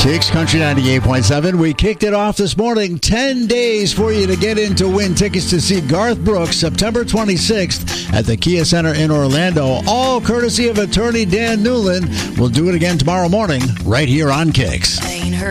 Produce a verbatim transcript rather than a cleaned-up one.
Kicks Country ninety-eight point seven. We kicked it off this morning. Ten days for you to get in to win tickets to see Garth Brooks September twenty-sixth at the Kia Center in Orlando. All courtesy of attorney Dan Newland. We'll do it again tomorrow morning right here on Kicks.